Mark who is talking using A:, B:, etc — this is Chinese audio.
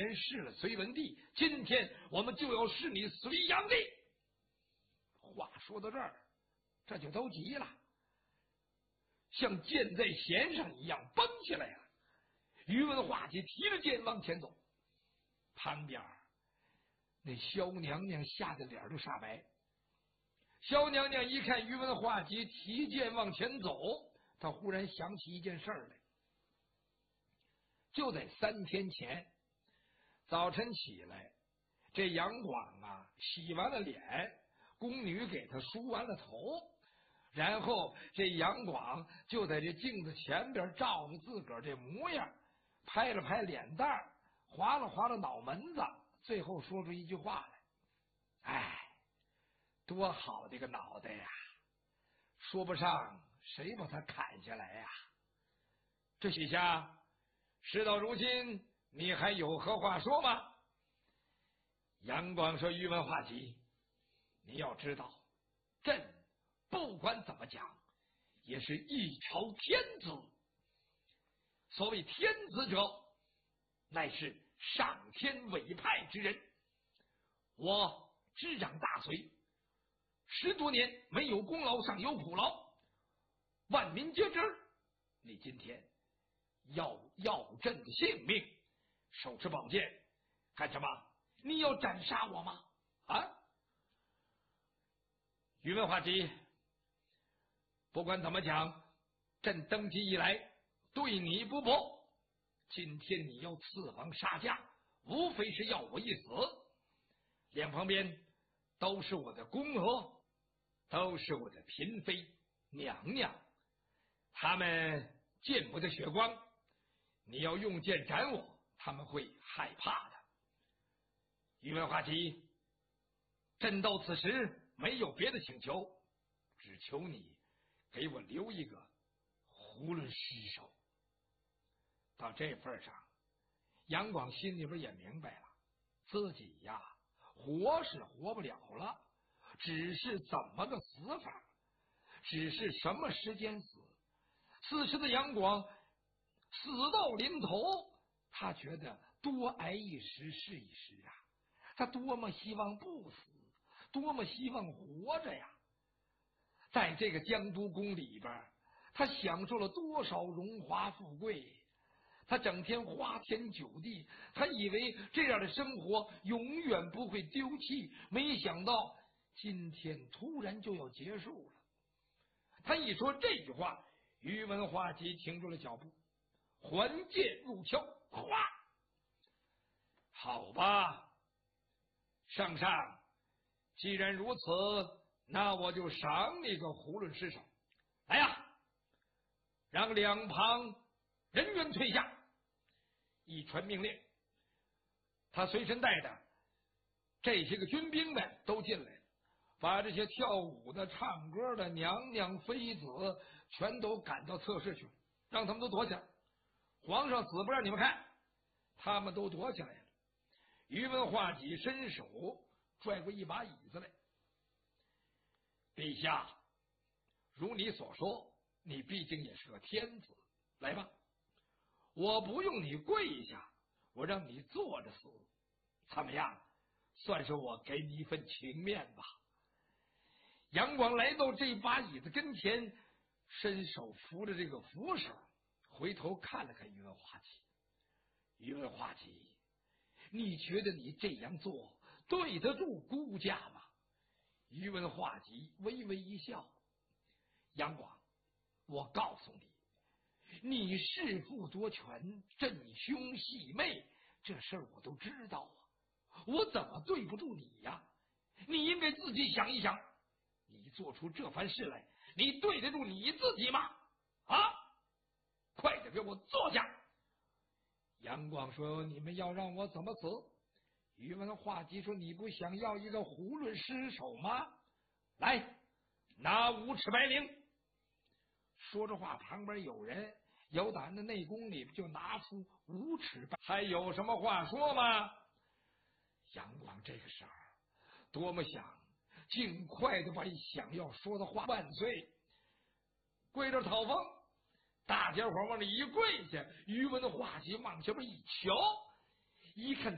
A: 前弑了隋文帝，今天我们就要弑你隋炀帝。话说到这儿，这就都急了，像箭在弦上一样崩起来了。宇文化及提着剑往前走，旁边那萧娘娘吓得脸都煞白。萧娘娘一看宇文化及提剑往前走，她忽然想起一件事来。就在3天前早晨起来，这杨广啊洗完了脸，宫女给他梳完了头，然后这杨广就在这镜子前边照着自个儿这模样，拍了拍脸蛋儿，划了划了脑门子，最后说出一句话来：哎，多好的一个脑袋呀，说不上谁把它砍下来呀。这许下事到如今，你还有何话说吗？杨广说：宇文化及，你要知道，朕不管怎么讲，也是一朝天子。所谓天子者，乃是上天委派之人。我执掌大隋10多年，没有功劳上有苦劳，万民皆知。你今天要朕的性命，手持宝剑干什么？你要斩杀我吗？啊！宇文化及，不管怎么讲，朕登基以来对你不薄，今天你要刺王杀驾，无非是要我一死。两旁边都是我的宫娥，都是我的嫔妃娘娘，他们见不得血光，你要用剑斩我，他们会害怕的。宇文化及，朕到此时没有别的请求，只求你给我留一个囫囵尸首。到这份上，杨广心里边也明白了，自己呀活是活不了了，只是怎么个死法，只是什么时间死。此时的杨广死到临头，他觉得多挨一时是一时啊，他多么希望不死，多么希望活着呀。在这个江都宫里边，他享受了多少荣华富贵，他整天花天酒地，他以为这样的生活永远不会丢弃，没想到今天突然就要结束了。他一说这句话，宇文化及停住了脚步，还剑入鞘，哗！好吧，圣上，既然如此，那我就赏你个囫囵尸首。来呀，让两旁人员退下。一传命令，他随身带的这些个军兵们都进来了，把这些跳舞的、唱歌的娘娘妃子全都赶到侧室去了，让他们都躲起来。皇上死不让你们看，他们都躲起来了。宇文化及伸手拽过一把椅子来。陛下，如你所说，你毕竟也是个天子，来吧，我不用你跪下，我让你坐着死，怎么样？算是我给你一份情面吧。杨广来到这把椅子跟前，伸手扶着这个扶手，回头看了看宇文化及。宇文化及，你觉得你这样做对得住孤家吗？宇文化及微微一笑。杨广，我告诉你，你弑父夺权，振兄系妹，这事儿我都知道啊，我怎么对不住你呀？你应该自己想一想，你做出这番事来，你对得住你自己吗？啊，快点给我坐下。杨广说：你们要让我怎么死？宇文化及说：你不想要一个囫囵尸首吗？来，拿5尺白绫。说着话，旁边有人有胆的内宫里就拿出5尺白，还有什么话说吗？杨广这个时候多么想尽快的把想要说的话万岁，跪着讨封。大家伙往里一跪下，宇文化及往下边一瞧，一看